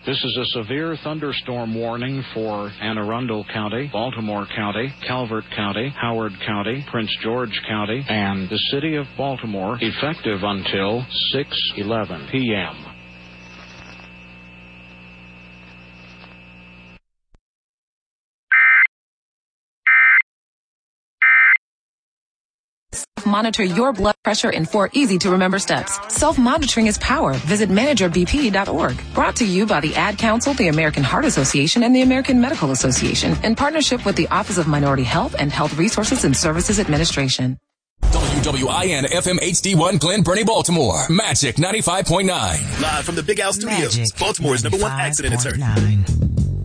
This is a severe thunderstorm warning for Anne Arundel County, Baltimore County, Calvert County, Howard County, Prince George County, and the city of Baltimore, effective until 6:11 p.m. Monitor your blood pressure in 4 easy-to-remember steps. Self-monitoring is power. Visit managerbp.org. Brought to you by the Ad Council, the American Heart Association, and the American Medical Association, in partnership with the Office of Minority Health and Health Resources and Services Administration. WWIN FM HD1 Glen Burnie, Baltimore. Magic 95.9. Live from the Big Al Studios, Magic Baltimore's #1 accident attorney. 95.9.